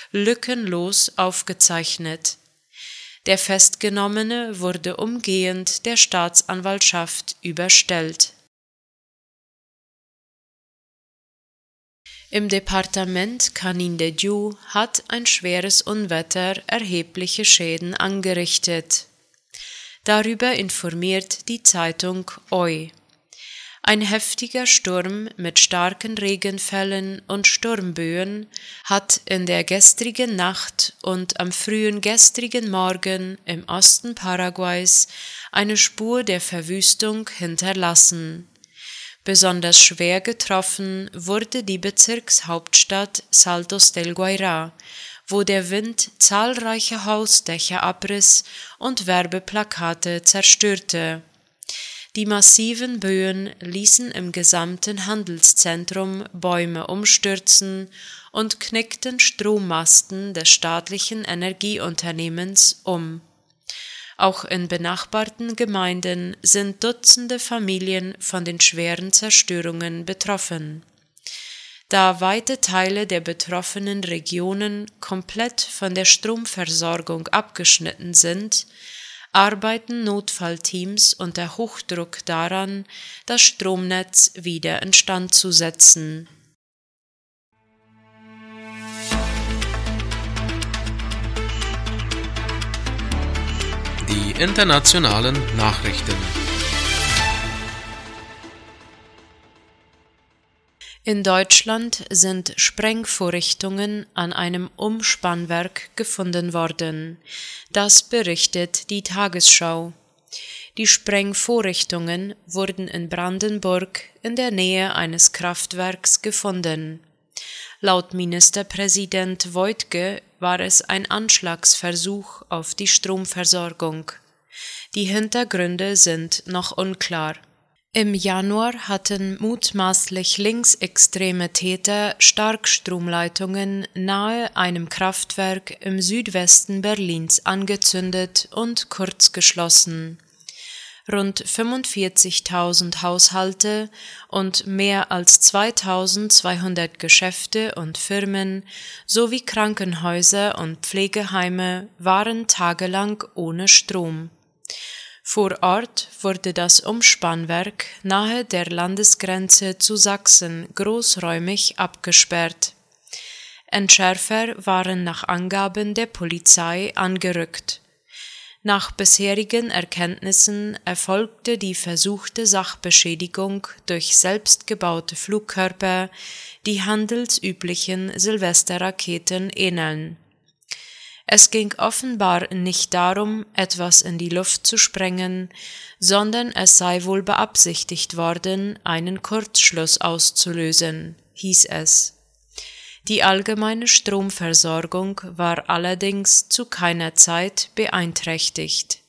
lückenlos aufgezeichnet. Der Festgenommene wurde umgehend der Staatsanwaltschaft überstellt. Im Departement Canindeyú hat ein schweres Unwetter erhebliche Schäden angerichtet. Darüber informiert die Zeitung Hoy. Ein heftiger Sturm mit starken Regenfällen und Sturmböen hat in der gestrigen Nacht und am frühen gestrigen Morgen im Osten Paraguays eine Spur der Verwüstung hinterlassen. Besonders schwer getroffen wurde die Bezirkshauptstadt Saltos del Guairá, wo der Wind zahlreiche Hausdächer abriss und Werbeplakate zerstörte. Die massiven Böen ließen im gesamten Handelszentrum Bäume umstürzen und knickten Strommasten des staatlichen Energieunternehmens um. Auch in benachbarten Gemeinden sind Dutzende Familien von den schweren Zerstörungen betroffen. Da weite Teile der betroffenen Regionen komplett von der Stromversorgung abgeschnitten sind, arbeiten Notfallteams unter Hochdruck daran, das Stromnetz wieder instand zu setzen. Die internationalen Nachrichten. In Deutschland sind Sprengvorrichtungen an einem Umspannwerk gefunden worden. Das berichtet die Tagesschau. Die Sprengvorrichtungen wurden in Brandenburg in der Nähe eines Kraftwerks gefunden. Laut Ministerpräsident Woidke war es ein Anschlagsversuch auf die Stromversorgung. Die Hintergründe sind noch unklar. Im Januar hatten mutmaßlich linksextreme Täter Starkstromleitungen nahe einem Kraftwerk im Südwesten Berlins angezündet und kurzgeschlossen. Rund 45.000 Haushalte und mehr als 2.200 Geschäfte und Firmen sowie Krankenhäuser und Pflegeheime waren tagelang ohne Strom. Vor Ort wurde das Umspannwerk nahe der Landesgrenze zu Sachsen großräumig abgesperrt. Entschärfer waren nach Angaben der Polizei angerückt. Nach bisherigen Erkenntnissen erfolgte die versuchte Sachbeschädigung durch selbstgebaute Flugkörper, die handelsüblichen Silvesterraketen ähneln. Es ging offenbar nicht darum, etwas in die Luft zu sprengen, sondern es sei wohl beabsichtigt worden, einen Kurzschluss auszulösen, hieß es. Die allgemeine Stromversorgung war allerdings zu keiner Zeit beeinträchtigt.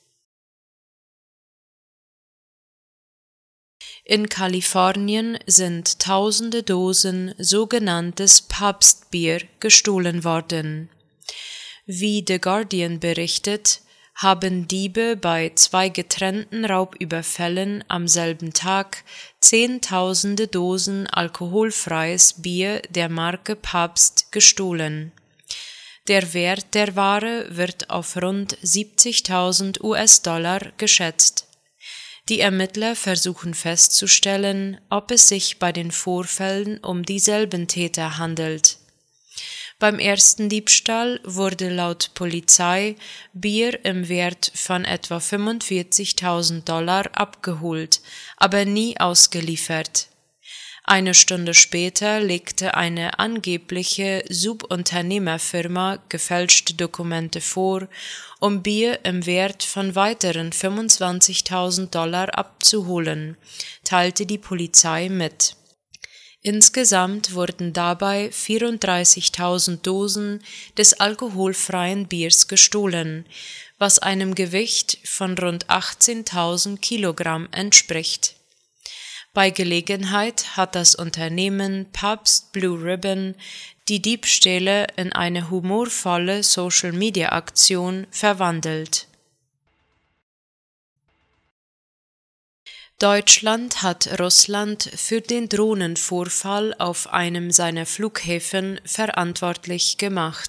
In Kalifornien sind tausende Dosen sogenanntes Pabst-Bier gestohlen worden. Wie The Guardian berichtet, haben Diebe bei 2 getrennten Raubüberfällen am selben Tag Zehntausende Dosen alkoholfreies Bier der Marke Pabst gestohlen. Der Wert der Ware wird auf rund 70.000 US-Dollar geschätzt. Die Ermittler versuchen festzustellen, ob es sich bei den Vorfällen um dieselben Täter handelt. Beim ersten Diebstahl wurde laut Polizei Bier im Wert von etwa 45.000 Dollar abgeholt, aber nie ausgeliefert. Eine Stunde später legte eine angebliche Subunternehmerfirma gefälschte Dokumente vor, um Bier im Wert von weiteren 25.000 Dollar abzuholen, teilte die Polizei mit. Insgesamt wurden dabei 34.000 Dosen des alkoholfreien Biers gestohlen, was einem Gewicht von rund 18.000 Kilogramm entspricht. Bei Gelegenheit hat das Unternehmen Pabst Blue Ribbon die Diebstähle in eine humorvolle Social-Media-Aktion verwandelt. Deutschland hat Russland für den Drohnenvorfall auf einem seiner Flughäfen verantwortlich gemacht.